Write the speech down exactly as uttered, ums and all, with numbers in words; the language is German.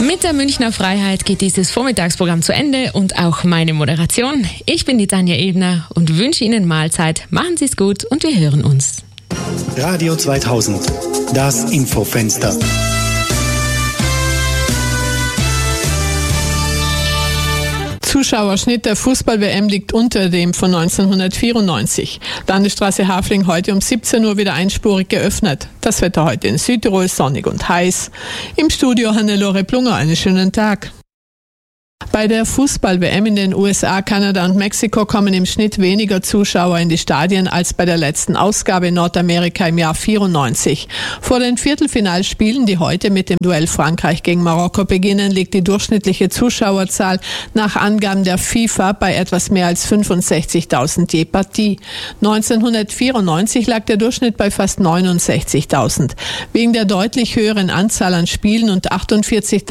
Mit der Münchner Freiheit geht dieses Vormittagsprogramm zu Ende und auch meine Moderation. Ich bin die Tanja Ebner und wünsche Ihnen Mahlzeit. Machen Sie es gut und wir hören uns. Radio zweitausend, das Infofenster. Zuschauerschnitt der Fußball-W M liegt unter dem von neunzehnhundertvierundneunzig. Landesstraße Hafling heute um siebzehn Uhr wieder einspurig geöffnet. Das Wetter heute in Südtirol sonnig und heiß. Im Studio Hannelore Plunger, einen schönen Tag. Bei der Fußball-W M in den U S A, Kanada und Mexiko kommen im Schnitt weniger Zuschauer in die Stadien als bei der letzten Ausgabe in Nordamerika im Jahr vierundneunzig. Vor den Viertelfinalspielen, die heute mit dem Duell Frankreich gegen Marokko beginnen, liegt die durchschnittliche Zuschauerzahl nach Angaben der FIFA bei etwas mehr als fünfundsechzigtausend je Partie. neunzehnhundertvierundneunzig lag der Durchschnitt bei fast neunundsechzigtausend. Wegen der deutlich höheren Anzahl an Spielen und achtundvierzig